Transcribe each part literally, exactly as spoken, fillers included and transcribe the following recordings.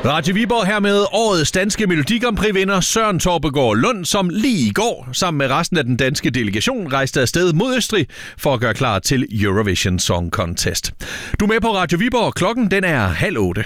Radio Viborg her med årets danske Melodi Grand Prix-vinder Søren Torpegaard Lund, som lige i går sammen med resten af den danske delegation rejste afsted mod Østrig for at gøre klar til Eurovision Song Contest. Du er med på Radio Viborg. Klokken den er halv otte.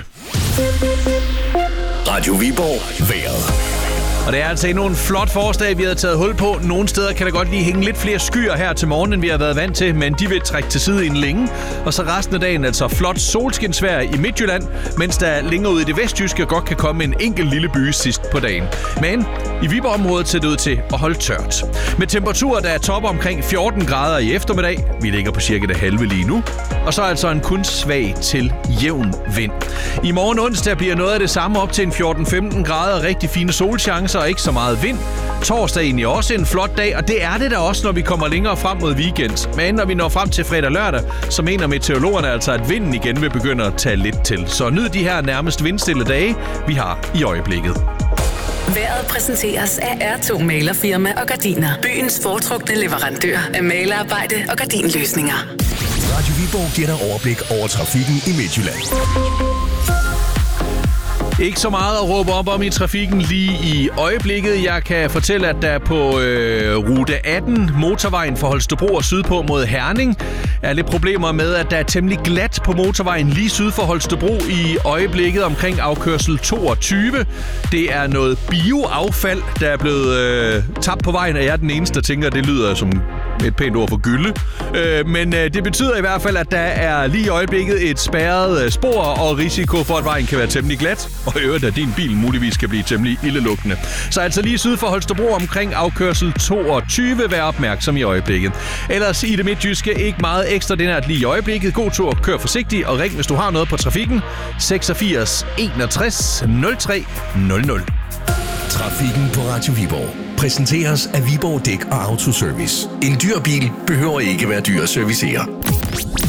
Radio Viborg vejret. Og det er altså endnu en flot forårsdag, vi har taget hul på. Nogle steder kan der godt lige hænge lidt flere skyer her til morgen, end vi har været vant til, men de vil trække til side inden længe. Og så resten af dagen altså flot solskinsvejr i Midtjylland, mens der længere ude i det vestjyske godt kan komme en enkelt lille by sidst på dagen. Men i Viborg-området ser det ud til at holde tørt. Med temperaturer, der er top omkring fjorten grader i eftermiddag. Vi ligger på cirka det halve lige nu. Og så altså en kun svag til jævn vind. I morgen onsdag bliver noget af det samme op til en fjorten femten grader, rigtig fine solchancer og ikke så meget vind. Torsdagen er også en flot dag, og det er det da også, når vi kommer længere frem mod weekend. Men når vi når frem til fredag og lørdag, så mener meteorologerne altså, at vinden igen vil begynde at tage lidt til. Så nyd de her nærmest vindstille dage, vi har i øjeblikket. Vejret præsenteres af R to Malerfirma og Gardiner. Byens foretrukne leverandør af malerarbejde og gardinløsninger. Radio Viborg giver dig overblik over trafikken i Midtjylland. Ikke så meget at råbe op om i trafikken lige i øjeblikket. Jeg kan fortælle, at der på øh, rute atten, motorvejen fra Holstebro og sydpå mod Herning, er lidt problemer med, at der er temmelig glat på motorvejen lige syd for Holstebro i øjeblikket omkring afkørsel toogtyve. Det er noget bioaffald, der er blevet øh, tabt på vejen, og jeg er den eneste, der tænker, at det lyder som et pænt ord for gylde. Øh, men øh, det betyder i hvert fald, at der er lige i øjeblikket et spærret øh, spor og risiko for, at vejen kan være temmelig glat. Og i øvrigt, at din bil muligvis kan blive temmelig ildelugtende. Så altså lige syd for Holstebro omkring afkørsel toogtyve, vær opmærksom i øjeblikket. Ellers i det midtjyske ikke meget ekstraordinært lige i øjeblikket. God tur, kør forsigtigt og ring, hvis du har noget på trafikken. seksogfirs enogtres nul tre nul nul. Trafikken på Radio Viborg præsenteres af Viborg Dæk og Autoservice. En dyr bil behøver ikke være dyr at servicere.